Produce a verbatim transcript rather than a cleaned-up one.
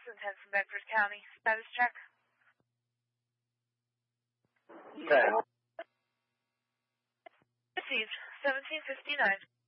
Wilson ten from Bedford County. Status check. Okay. Received. seventeen fifty-nine.